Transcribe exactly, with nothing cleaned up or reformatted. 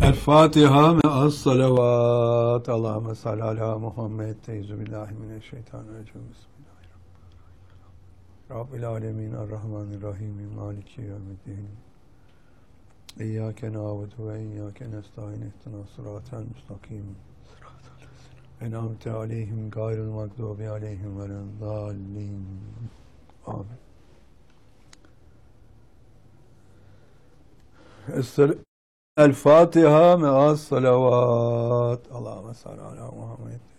El Fatiha me'as salavat. Allahümme salli ala Muhammed. Teyzu billahi mineşşeytanirracim. Bismillahirrahmanirrahim. Rabbil alemin errahmanirrahim. Maliki yevmiddin. İyyâke na'budu ve iyyâke nestaîn. İhdinas sıratal mustakim. En'amte aleyhim gayril mağdubi aleyhim veleddallin. Amin. El Fatiha me'as salavat. Allahümme salli ala Muhammed.